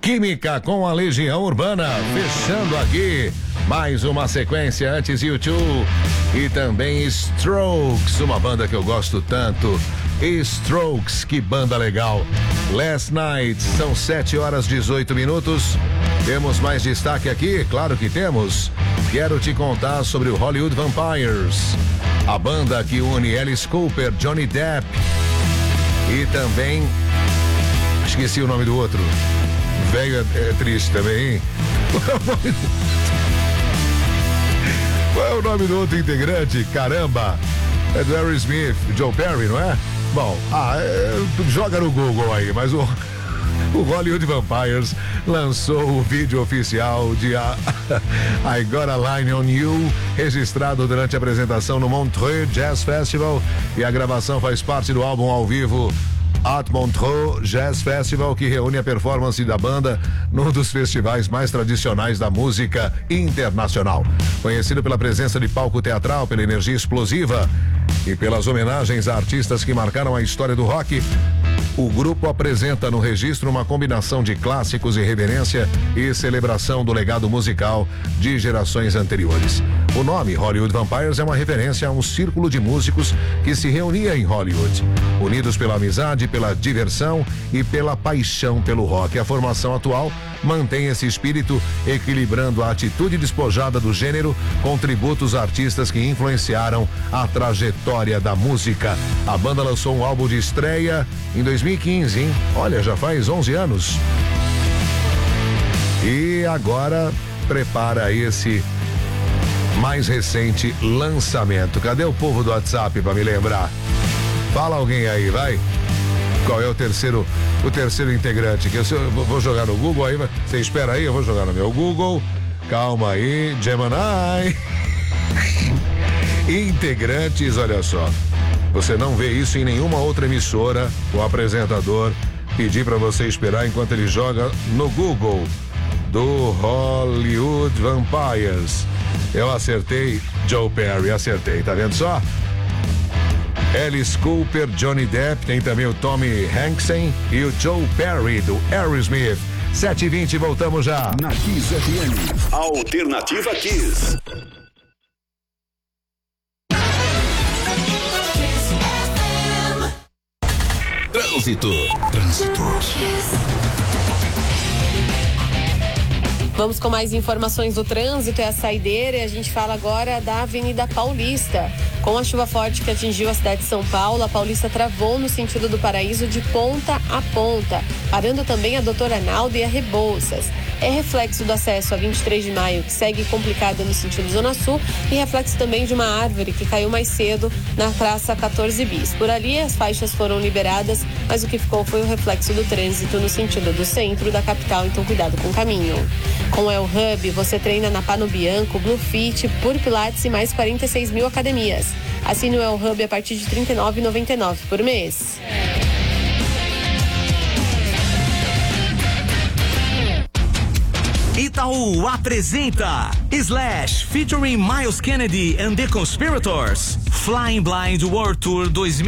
Química com a Legião Urbana, fechando aqui mais uma sequência antes U2 e também Strokes, uma banda que eu gosto tanto. Strokes, que banda legal. Last Night, são 7h18. Temos mais destaque aqui? Claro que temos. Quero te contar sobre o Hollywood Vampires, a banda que une Alice Cooper, Johnny Depp e também esqueci o nome do outro. Velho é triste também, hein? Qual é o nome do outro integrante? Caramba! É do Aerosmith, Joe Perry, não é? Bom, joga no Google aí, mas o Hollywood Vampires lançou o vídeo oficial de I Got a Line on You, registrado durante a apresentação no Montreux Jazz Festival, e a gravação faz parte do álbum ao vivo at Montreux Jazz Festival, que reúne a performance da banda num dos festivais mais tradicionais da música internacional. Conhecido pela presença de palco teatral, pela energia explosiva e pelas homenagens a artistas que marcaram a história do rock, o grupo apresenta no registro uma combinação de clássicos e reverência e celebração do legado musical de gerações anteriores. O nome Hollywood Vampires é uma referência a um círculo de músicos que se reunia em Hollywood, unidos pela amizade, pela diversão e pela paixão pelo rock. A formação atual mantém esse espírito, equilibrando a atitude despojada do gênero com tributos a artistas que influenciaram a trajetória da música. A banda lançou um álbum de estreia em 2015, hein? Olha, já faz 11 anos. E agora prepara esse mais recente lançamento. Cadê o povo do WhatsApp para me lembrar? Fala alguém aí, vai. Qual é o terceiro integrante? Que eu vou jogar no Google aí, você espera aí, eu vou jogar no meu Google. Calma aí, Gemini. Integrantes, olha só. Você não vê isso em nenhuma outra emissora. O apresentador pedir para você esperar enquanto ele joga no Google do Hollywood Vampires. Eu acertei, Joe Perry, acertei, tá vendo só? Alice Cooper, Johnny Depp, tem também o Tommy Hanksen e o Joe Perry do Aerosmith. 7h20, voltamos já. Na Kiss FM, Alternativa Kiss. Trânsito. Vamos com mais informações do trânsito, é a saideira, e a gente fala agora da Avenida Paulista. Com a chuva forte que atingiu a cidade de São Paulo, a Paulista travou no sentido do Paraíso de ponta a ponta, parando também a Doutor Arnaldo e a Rebouças. É reflexo do acesso a 23 de maio, que segue complicada no sentido Zona Sul, e reflexo também de uma árvore que caiu mais cedo na Praça 14 Bis. Por ali as faixas foram liberadas, mas o que ficou foi o reflexo do trânsito no sentido do centro da capital, então cuidado com o caminho. Com o El Hub, você treina na Pano Bianco, Blue Fit, Puro Pilates e mais 46 mil academias. Assine o El Hub a partir de R$ 39,99 por mês. Itaú apresenta Slash featuring Miles Kennedy and the Conspirators, Flying Blind World Tour 2000.